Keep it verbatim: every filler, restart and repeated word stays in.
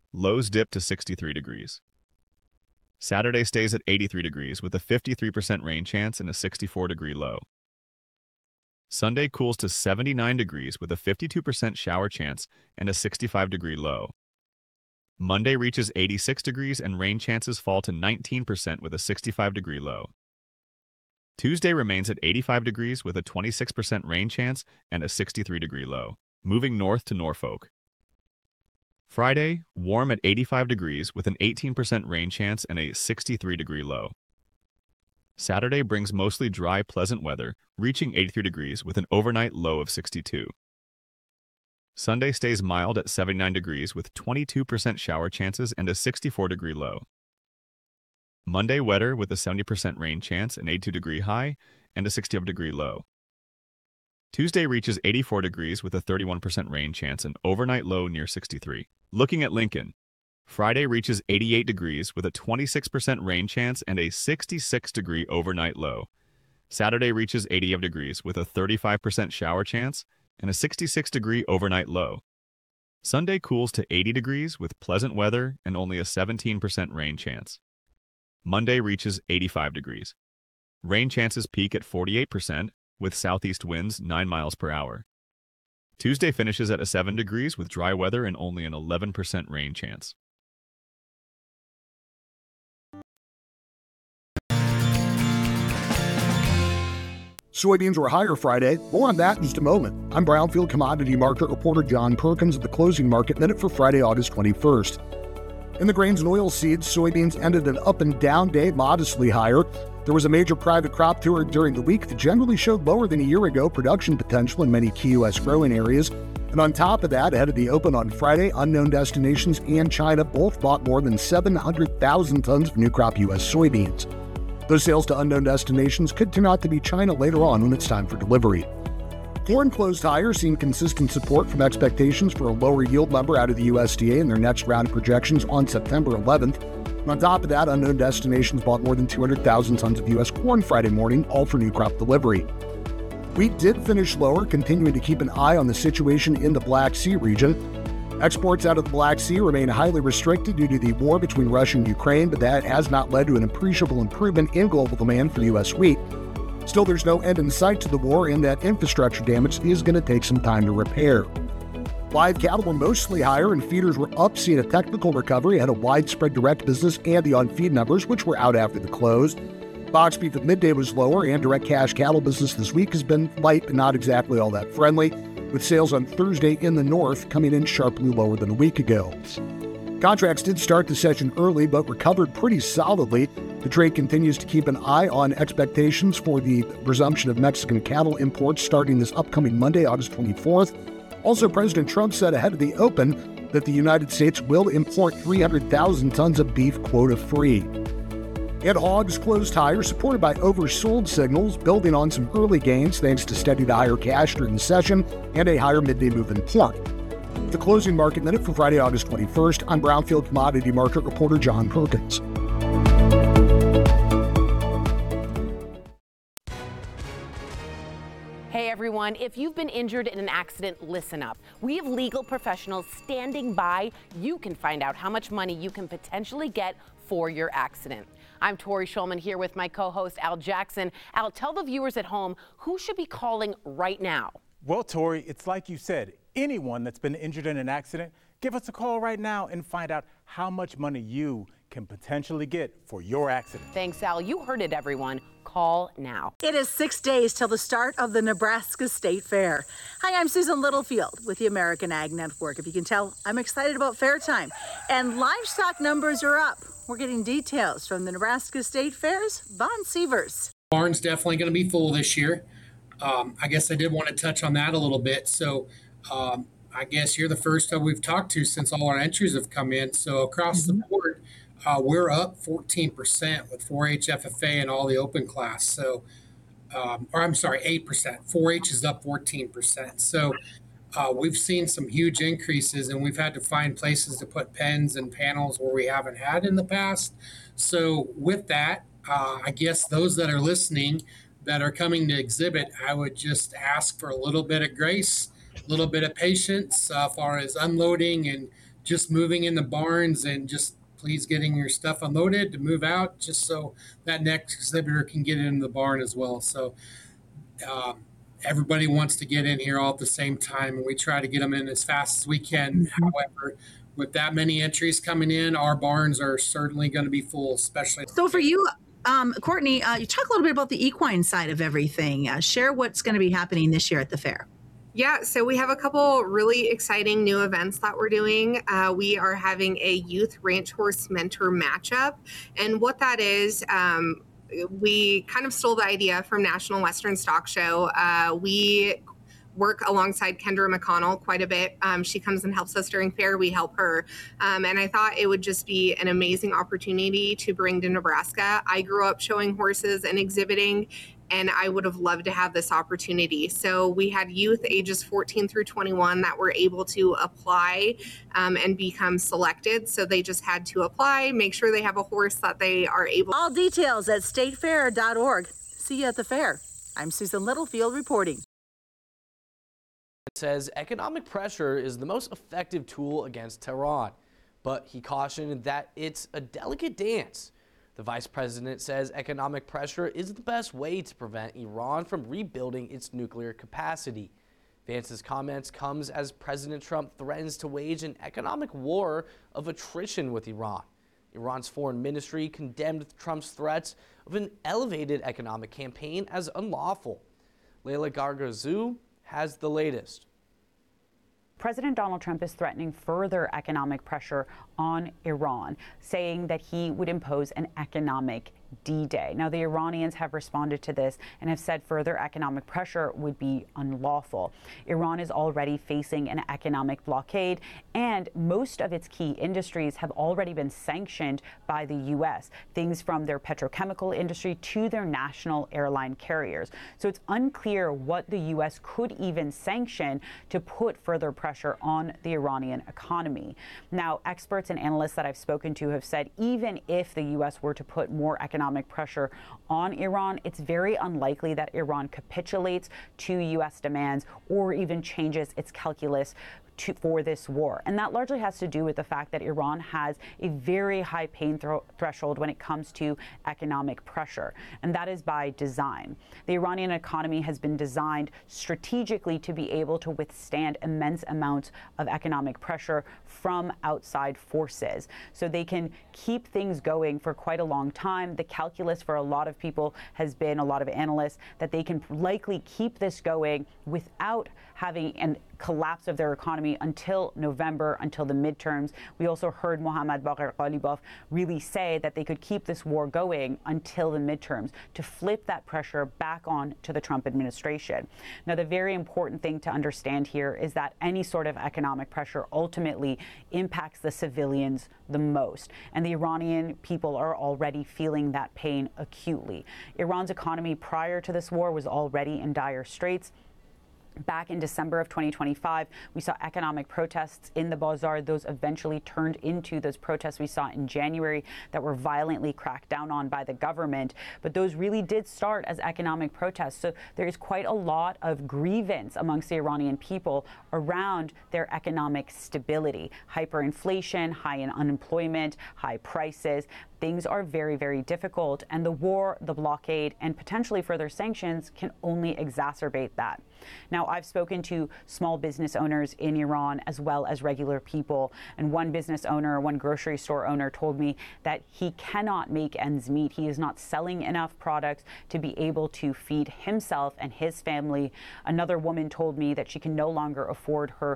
Lows dip to sixty-three degrees. Saturday stays at eighty-three degrees with a fifty-three percent rain chance and a sixty-four degree low. Sunday cools to seventy-nine degrees with a fifty-two percent shower chance and a sixty-five degree low. Monday reaches eighty-six degrees and rain chances fall to nineteen percent with a sixty-five degree low. Tuesday remains at eighty-five degrees with a twenty-six percent rain chance and a sixty-three degree low. Moving north to Norfolk. Friday, warm at eighty-five degrees with an eighteen percent rain chance and a sixty-three degree low. Saturday brings mostly dry, pleasant weather, reaching eighty-three degrees with an overnight low of sixty-two. Sunday stays mild at seventy-nine degrees with twenty-two percent shower chances and a sixty-four degree low. Monday wetter with a seventy percent rain chance, an eighty-two degree high, and a sixty-five degree low. Tuesday reaches eighty-four degrees with a thirty-one percent rain chance, an overnight low near sixty-three. Looking at Lincoln, Friday reaches eighty-eight degrees with a twenty-six percent rain chance and a sixty-six degree overnight low. Saturday reaches eighty-eight degrees with a thirty-five percent shower chance and a sixty-six degree overnight low. Sunday cools to eighty degrees with pleasant weather and only a seventeen percent rain chance. Monday reaches eighty-five degrees. Rain chances peak at forty-eight percent with southeast winds nine miles per hour. Tuesday finishes at a seven degrees with dry weather and only an eleven percent rain chance. Soybeans were higher Friday. More on that in just a moment. I'm Brownfield commodity market reporter John Perkins at the closing market minute for Friday, August twenty-first. In the grains and oilseeds, soybeans ended an up and down day, modestly higher. There was a major private crop tour during the week that generally showed lower than a year ago production potential in many key U S growing areas. And on top of that, ahead of the open on Friday, unknown destinations and China both bought more than seven hundred thousand tons of new crop U S soybeans. Those sales to unknown destinations could turn out to be China later on when it's time for delivery. Corn closed higher, seeing consistent support from expectations for a lower yield number out of the U S D A in their next round of projections on September eleventh. And on top of that, unknown destinations bought more than two hundred thousand tons of U S corn Friday morning, all for new crop delivery. Wheat did finish lower, continuing to keep an eye on the situation in the Black Sea region. Exports out of the Black Sea remain highly restricted due to the war between Russia and Ukraine, but that has not led to an appreciable improvement in global demand for U S wheat. Still, there's no end in sight to the war, and that infrastructure damage is going to take some time to repair. Live cattle were mostly higher, and feeders were up, seeing a technical recovery ahead of widespread direct business and the on-feed numbers, which were out after the close. Box beef at midday was lower, and direct cash cattle business this week has been light, but not exactly all that friendly, with sales on Thursday in the north coming in sharply lower than a week ago. Contracts did start the session early, but recovered pretty solidly. The trade continues to keep an eye on expectations for the resumption of Mexican cattle imports starting this upcoming Monday, August twenty-fourth. Also, President Trump said ahead of the open that the United States will import three hundred thousand tons of beef quota-free. And hogs closed higher, supported by oversold signals, building on some early gains thanks to steady to higher cash during the session and a higher midday move in pork. The closing market minute for Friday, August twenty-first. I'm Brownfield commodity market reporter John Perkins. Hey everyone, if you've been injured in an accident, listen up. We have legal professionals standing by. You can find out how much money you can potentially get for your accident. I'm Tori Schulman here with my co-host Al Jackson. Al, tell the viewers at home who should be calling right now. Well, Tori, it's like you said, anyone that's been injured in an accident, give us a call right now and find out how much money you can potentially get for your accident. Thanks, Al. You heard it, everyone. Call now. It is six days till the start of the Nebraska State Fair. Hi, I'm Susan Littlefield with the American Ag Network. If you can tell, I'm excited about fair time. And livestock numbers are up. We're getting details from the Nebraska State Fair's Vaughn Sievers. Barn's definitely going to be full this year. Um, I guess I did want to touch on that a little bit. So um, I guess you're the first that we've talked to since all our entries have come in. So across mm-hmm. the board, uh, we're up fourteen percent with four H F F A and all the open class. So, um, or I'm sorry, eight percent. four H is up fourteen percent. So uh, we've seen some huge increases, and we've had to find places to put pens and panels where we haven't had in the past. So with that, uh, I guess those that are listening that are coming to exhibit, I would just ask for a little bit of grace, a little bit of patience uh, as far as unloading and just moving in the barns and just please getting your stuff unloaded to move out, just so that next exhibitor can get into the barn as well. So um, everybody wants to get in here all at the same time, and we try to get them in as fast as we can. Mm-hmm. However, with that many entries coming in, our barns are certainly going to be full, especially. So for you, um, Courtney, uh, you talk a little bit about the equine side of everything. Uh, share what's going to be happening this year at the fair. Yeah, so we have a couple really exciting new events that we're doing. Uh, we are having a youth ranch horse mentor matchup. And what that is, um, we kind of stole the idea from National Western Stock Show. Uh, we work alongside Kendra McConnell quite a bit. Um, she comes and helps us during fair. We help her. Um, and I thought it would just be an amazing opportunity to bring to Nebraska. I grew up showing horses and exhibiting, and I would have loved to have this opportunity. So we had youth ages fourteen through twenty-one that were able to apply um, and become selected. So they just had to apply, make sure they have a horse that they are able. All details at state fair dot org. See you at the fair. I'm Susan Littlefield reporting. It says economic pressure is the most effective tool against Tehran, but he cautioned that it's a delicate dance. The vice president says economic pressure is the best way to prevent Iran from rebuilding its nuclear capacity. Vance's comments comes as President Trump threatens to wage an economic war of attrition with Iran. Iran's foreign ministry condemned Trump's threats of an elevated economic campaign as unlawful. Leila Gargazou has the latest. President Donald Trump is threatening further economic pressure on Iran, saying that he would impose an economic D-Day. Now, the Iranians have responded to this and have said further economic pressure would be unlawful. Iran is already facing an economic blockade, and most of its key industries have already been sanctioned by the U S, things from their petrochemical industry to their national airline carriers. So it's unclear what the U S could even sanction to put further pressure on the Iranian economy. Now, experts and analysts that I've spoken to have said even if the U S were to put more economic economic pressure on Iran, it's very unlikely that Iran capitulates to U S demands or even changes its calculus to, for this war. And that largely has to do with the fact that Iran has a very high pain thro- threshold when it comes to economic pressure, and that is by design. The Iranian economy has been designed strategically to be able to withstand immense amounts of economic pressure from outside forces. So they can keep things going for quite a long time. The calculus for a lot of people has been, a lot of analysts, that they can likely keep this going without having an collapse of their economy until November, until the midterms. We also heard Mohammad Bagher Ghalibaf really say that they could keep this war going until the midterms to flip that pressure back on to the Trump administration. Now, the very important thing to understand here is that any sort of economic pressure ultimately impacts the civilians the most. And the Iranian people are already feeling that pain acutely. Iran's economy prior to this war was already in dire straits. Back in December of twenty twenty-five, we saw economic protests in the bazaar. Those eventually turned into those protests we saw in January that were violently cracked down on by the government. But those really did start as economic protests. So there is quite a lot of grievance amongst the Iranian people around their economic stability. Hyperinflation, high unemployment, high prices. Things are very, very difficult, and the war, the blockade, and potentially further sanctions can only exacerbate that. Now, I've spoken to small business owners in Iran as well as regular people, and one business owner, one grocery store owner told me that he cannot make ends meet. He is not selling enough products to be able to feed himself and his family. Another woman told me that she can no longer afford her